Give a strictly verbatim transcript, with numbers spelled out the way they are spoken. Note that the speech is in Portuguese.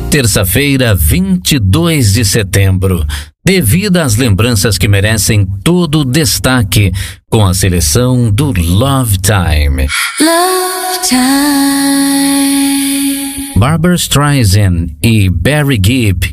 Terça-feira, vinte e dois de setembro. Devido às lembranças que merecem todo o destaque com a seleção do Love Time. Love Time. Barbra Streisand e Barry Gibb